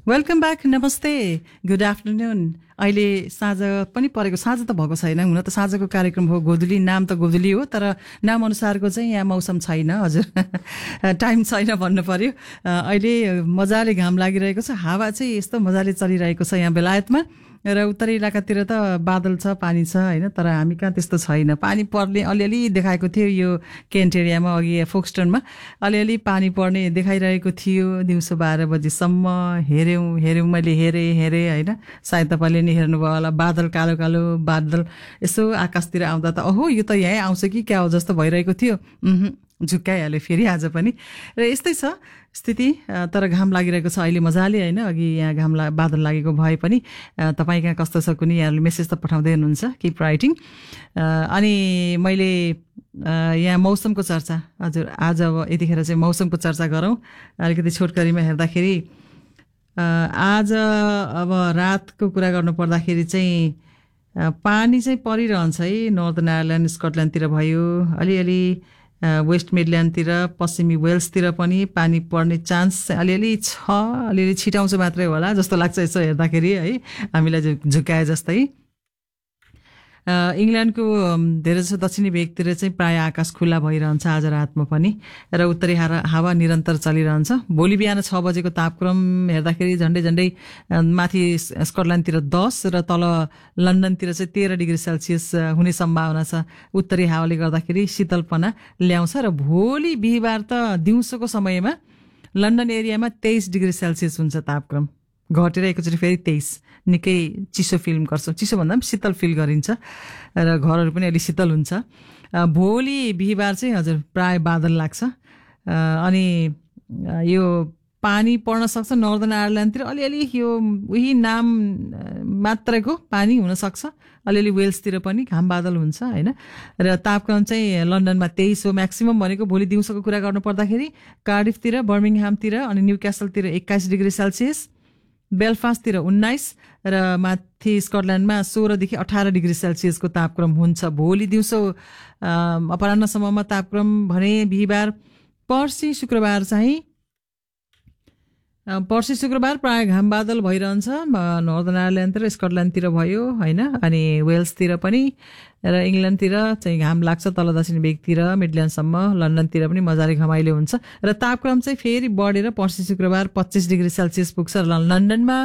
Welcome back, नमस्ते, good afternoon. अहिले साँझ पनि परेको, साँझ त भएको छैन, हुन त साँझको कार्यक्रम हो, गोधुली, नाम त गोधुली हो, तर नाम अनुसारको चाहिँ यहाँ मौसम छैन हजुर। टाइम छैन भन्नु पर्यो। अहिले मजाले घाम लागिरहेको छ, हावा चाहिँ यस्तो मजाले चलिरहेको छ यहाँ बेलायतमा, र उत्तरी इलाकातिर त बादल छ, पानी छ होइन, तर हामी कहाँ त्यस्तो छैन। पानी पर्ने अलिअलि देखाएको थियो यो केन्ट एरियामा, अघि फोक्सटनमा अलिअलि पानी पर्ने देखाइरहेको थियो। दिउँसो 12 बजीसम्म हेऱ्यौँ, मैले हेरेँ होइन, सायद तपाईँले नि हेर्नुभयो होला। बादल कालो कालो बादल यसो आकाशतिर आउँदा त ओहो यो त यहीँ आउँछ कि क्या हो जस्तो भइरहेको थियो। झुक्काइहाल्यो फेरि आज पनि, र यस्तै छ स्थिति। तर घाम लागिरहेको छ अहिले मजाले होइन। अघि यहाँ बादल लागेको भए पनि तपाईँ कहाँ कस्तो छ कुनै यहाँले मेसेज त पठाउँदै हुनुहुन्छ, किप राइटिङ। अनि मैले यहाँ मौसमको चर्चा, हजुर आज अब यतिखेर चाहिँ मौसमको चर्चा गरौँ। अलिकति छोटकरीमा हेर्दाखेरि आज अब रातको कुरा गर्नु पर्दाखेरि चाहिँ पानी चाहिँ परिरहन्छ है। नर्दर्न आयरल्यान्ड, स्कटल्यान्डतिर भयो, अलिअलि वेस्ट मिडल्यान्डतिर, पश्चिमी वेल्सतिर पनि पानी पर्ने चान्स अलिअलि छ। अलिअलि छिटाउँछ मात्रै होला जस्तो लाग्छ यसो हेर्दाखेरि है, हामीलाई झुक्काए जस्तै। इङ्ल्यान्डको धेरै जसो दक्षिणी भेगतिर चाहिँ प्रायः आकाश खुल्ला भइरहन्छ आज रातमा पनि, र उत्तरी हावा निरन्तर चलिरहन्छ। भोलि बिहान 6 बजेको तापक्रम हेर्दाखेरि झन्डै माथि स्कटल्यान्डतिर 10 र तल लन्डनतिर चाहिँ 13 डिग्री सेल्सियस हुने सम्भावना छ। उत्तरी हावाले गर्दाखेरि शीतलपना ल्याउँछ, र भोलि बिहिबार त दिउँसोको समयमा लन्डन एरियामा 23 डिग्री सेल्सियस हुन्छ तापक्रम, घटेर एकचोटि फेरि 23। निकै चिसो फिल गर्छ, चिसो भन्दा पनि शीतल फिल गरिन्छ, र घरहरू पनि अलिक शीतल हुन्छ। भोलि बिहिबार चाहिँ हजुर प्राय बादल लाग्छ, अनि यो पानी पर्न सक्छ नर्दर्न आयरल्यान्डतिर, अलिअलि यो उही नाम मात्रैको पानी हुनसक्छ, अलिअलि वेल्सतिर पनि घाम बादल हुन्छ होइन। र तापक्रम चाहिँ लन्डनमा 23 हो म्याक्सिमम भनेको। भोलि दिउँसोको कुरा गर्नु पर्दाखेरि कार्डिफतिर, बर्मिङहामतिर अनि न्युक्यासलतिर 21 डिग्री सेल्सियस, बेलफास्टतिर 19 र माथि स्कटल्यान्डमा 16 देखि 18 डिग्री सेल्सियसको तापक्रम हुन्छ भोलि दिउँसो अपराह्नसम्ममा तापक्रम भने। बिहिबार पर्सि शुक्रबार प्राय घाम बादल भइरहन्छ नर्दर्न आयरल्यान्डतिर, स्कटल्यान्डतिर भयो होइन, अनि वेल्सतिर पनि, र इङ्ल्यान्डतिर चाहिँ घाम लाग्छ, तल दक्षिणी भेगतिर मिडल्यान्डसम्म, लन्डनतिर पनि मजाले घमाइलो हुन्छ। र तापक्रम चाहिँ फेरि बढेर पर्सि शुक्रबार 25 डिग्री सेल्सियस पुग्छ लन्डनमा,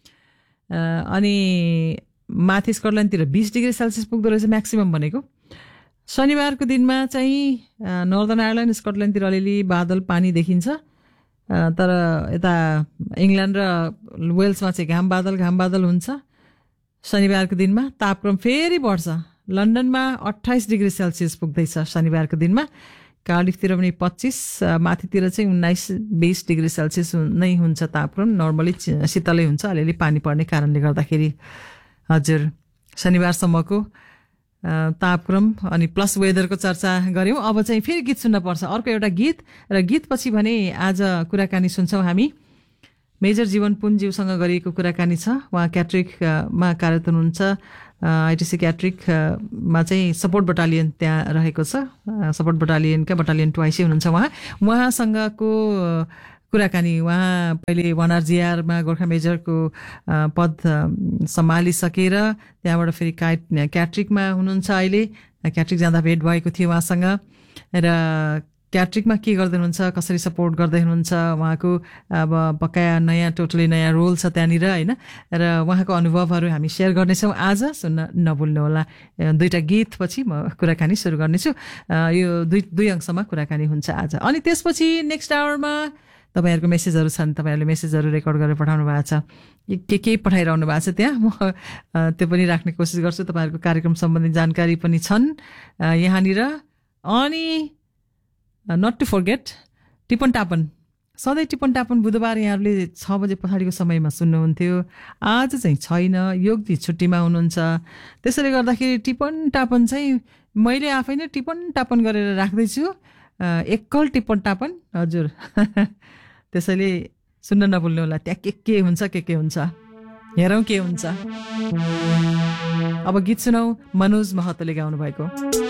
अनि माथि स्कटल्यान्डतिर 20 डिग्री सेल्सियस पुग्दो रहेछ म्याक्सिमम भनेको। शनिबारको दिनमा चाहिँ नर्दर्न आयरल्यान्ड, स्कटल्यान्डतिर अलिअलि बादल पानी देखिन्छ, तर यता इङ्ल्यान्ड र वेल्समा चाहिँ घाम बादल हुन्छ। शनिबारको दिनमा तापक्रम फेरि बढ्छ, लन्डनमा 28 डिग्री सेल्सियस पुग्दैछ शनिबारको दिनमा, कार्डिफतिर पनि 25, माथितिर चाहिँ 19-20 डिग्री सेल्सियस नै हुन्छ तापक्रम। नर्मली शीतलै हुन्छ, अलिअलि पानी पर्ने कारणले गर्दाखेरि। हजुर शनिबारसम्मको तापक्रम अनि प्लस वेदरको चर्चा गऱ्यौँ। अब चाहिँ फेरि गीत सुन्न पर्छ, अर्को एउटा गीत, र गीतपछि भने आज कुराकानी सुन्छौँ हामी। मेजर जीवन पुनज्यूसँग गरिएको कुराकानी छ। उहाँ क्याट्रिकमा कार्यरत हुनुहुन्छ, आइटिसी क्याट्रिकमा चाहिँ सपोर्ट बटालियन त्यहाँ रहेको छ, सपोर्ट बटालियनका बटालियन 2 हुनुहुन्छ उहाँसँगको कुराकानी। उहाँ पहिले 1RGRमा गोर्खा मेजरको पद सम्हालिसकेर त्यहाँबाट फेरि क्याट्रिकमा हुनुहुन्छ अहिले। क्याट्रिक जाँदा भेट भएको थियो उहाँसँग, र क्याट्रिकमा के गर्दै हुनुहुन्छ, कसरी सपोर्ट गर्दै हुनुहुन्छ, उहाँको अब बकाया टोटली नयाँ रोल छ त्यहाँनिर होइन, र उहाँको अनुभवहरू हामी सेयर गर्नेछौँ आज। सुन्न नभुल्नुहोला। 2टा गीतपछि म कुराकानी सुरु गर्नेछु। यो दुई अंशमा कुराकानी हुन्छ आज। अनि त्यसपछि नेक्स्ट आवरमा तपाईँहरूको मेसेजहरू छन्, तपाईँहरूले मेसेजहरू रेकर्ड गरेर पठाउनु भएको छ, के पठाइरहनु भएको छ त्यहाँ, म त्यो पनि राख्ने कोसिस गर्छु। तपाईँहरूको कार्यक्रम सम्बन्धी जानकारी पनि छन् यहाँनिर। अनि नट टु फर्गेट टिपन टापन, सधैँ टिपन टापन बुधबार यहाँहरूले 6 बजे पछाडिको समयमा सुन्नुहुन्थ्यो। आज चाहिँ छैन, योगजी छुट्टीमा हुनुहुन्छ, त्यसैले गर्दाखेरि टिपन टापन चाहिँ मैले आफै नै टिपन टापन गरेर राख्दैछु, एकल टिपन टापन हजुर। त्यसैले सुन्न नभुल्नु होला, त्यहाँ के हुन्छ के हुन्छ, हेरौँ के हुन्छ। अब गीत सुनौ, मनोज महतोले गाउनु भएको।